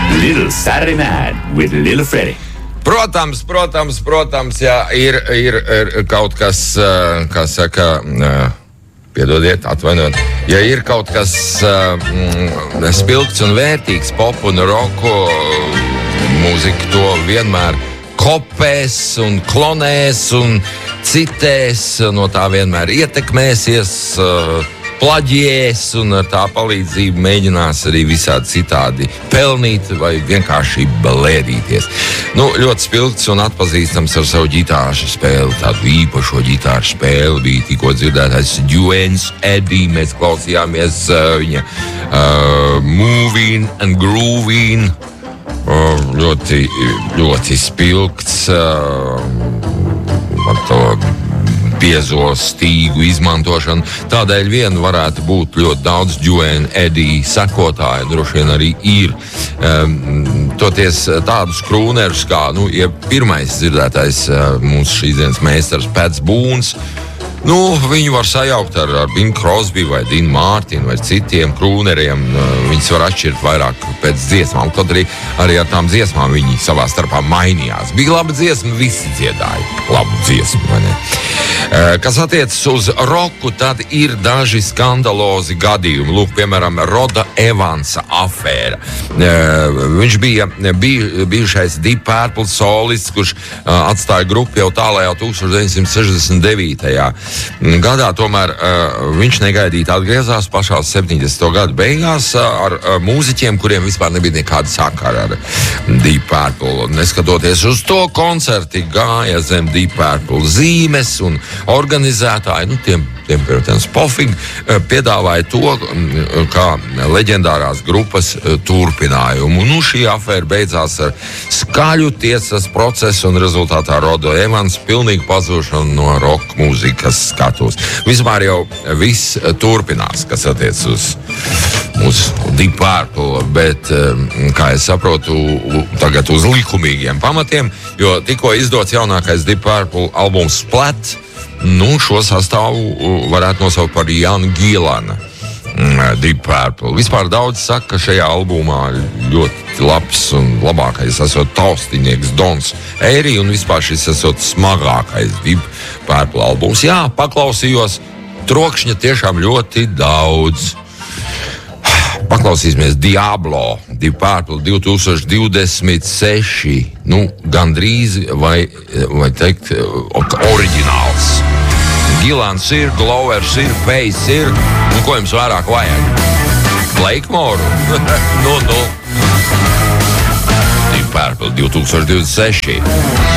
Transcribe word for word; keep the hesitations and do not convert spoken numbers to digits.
Little Saturday Night with Little Freddie. Protams, protams, protams, jā, ir, ir, ir kaut kas, kā saka, piedodiet, atvainojiet, ja ir kaut kas mm, spilgts un vērtīgs pop un roku mūzika, to vienmēr kopēs un klonēs un citēs, no tā vienmēr ietekmēsies, plaģies un ar tā palīdzību mēģinās arī visādi citādi pelnīt vai vienkārši blēdīties. Nu, ļoti spilgts un atpazīstams ar savu ģitāru spēli, tādu īpašo ģitāru spēli bija tikko dzirdētais Duane's Eddy, mēs klausījāmies uh, viņa uh, Moving and Grooving, uh, ļoti, ļoti spilgts, uh, ar to biezo stīgu izmantošanu. Tādēļ vien varētu būt ļoti daudz Duane Eddy sekotāju, droši vien arī ir. Um, toties tādus krūnerus kā, nu, ja pirmais dzirdētais uh, mūsu šīs dienas meistars Pats Boone, nu, viņu var sajaukt ar, ar Bing Crosby vai Dean Martin vai citiem krūneriem. Viņus var atšķirt vairāk pēc dziesmām, kaut arī, arī ar tām dziesmām viņi savā starpā mainījās. Bija laba dziesma, visi dziedāja labu dziesmu, vai ne? Kas attiecas uz roku, tad ir daži skandalozi gadījumi. Lūk, piemēram, Roda Evansa afēra. Viņš bija bij, bijušais Deep Purple solists, kurš atstāja grupu jau tālajā deviņdesmit sešdesmit devītajā gadā, tomēr viņš negaidīti atgriezās pašās septiņdesmito gadu beigās ar mūziķiem, kuriem vispār nebija nekāda sakara ar Deep Purple. Neskatoties uz to, koncerti gāja zem Deep Purple zīmes un organizētāji, nu, tiem, tiem, protams, Pofing, piedāvāja to kā leģendārās grupas turpinājumu. Nu, šī afēra beidzās ar skaļu tiesas procesu un rezultātā Roda Evans pilnīgi pazūšanu no rock mūzikas skatos. Vispār jau viss turpinās, kas attiec uz, uz Deep Purple, bet, kā es saprotu, tagad uz likumīgiem pamatiem, jo tikko izdots jaunākais Deep Purple albums Splat. Nu, šo sastāvu varētu nosaukt par Jānu Gīlana Deep Purple. Vispār daudz saka, ka šajā albumā ļoti labs un labākais esot taustiņieks Dons Ēri un vispār šis esot smagākais Deep Purple albums. Jā, paklausījos, trokšņa tiešām ļoti daudz. Paklausīsimies Diablo, Deep Purple divtūkstoš divdesmit seši, nu, gandrīz vai, vai teikt, oriģināls. Gilans ir, Glowers ir, Pace ir, nu, ko jums vairāk vajag? Blakemore? nu, nu. Deep Purple divtūkstoš divdesmit seši.